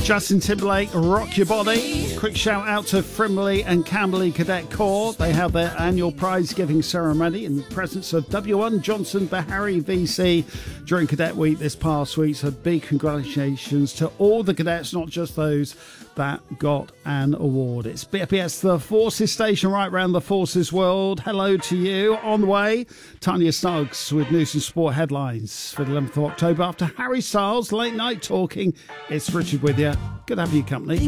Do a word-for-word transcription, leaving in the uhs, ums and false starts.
Justin Timberlake, Rock Your Body. Quick shout out to Frimley and Camberley Cadet Corps. They have their annual prize giving ceremony in the presence of W one Johnson Bahari V C during Cadet Week this past week. So big congratulations to all the cadets, not just those that got an award. It's B F B S, the Forces station, right round the Forces world. Hello to you. On the way, Tanya Snuggs with news and sport headlines for the eleventh of October. After Harry Styles, late night talking, it's Richard with you. Good to have your company.